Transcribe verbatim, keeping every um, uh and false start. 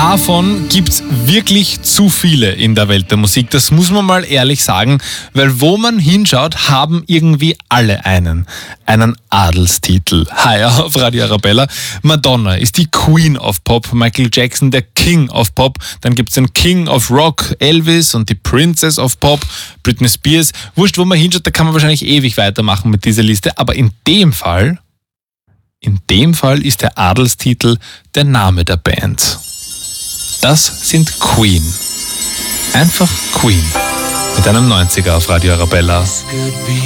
davon gibt's wirklich zu viele in der Welt der Musik. Das muss man mal ehrlich sagen, weil wo man hinschaut, haben irgendwie alle einen. Einen Adelstitel. Hi auf Radio Arabella. Madonna ist die Queen of Pop, Michael Jackson der King of Pop, dann gibt's den King of Rock, Elvis und die Princess of Pop, Britney Spears. Wurscht, wo man hinschaut, da kann man wahrscheinlich ewig weitermachen mit dieser Liste, aber in dem Fall, in dem Fall ist der Adelstitel der Name der Band. Das sind Queen. Einfach Queen. Mit einem neunziger auf Radio Arabella.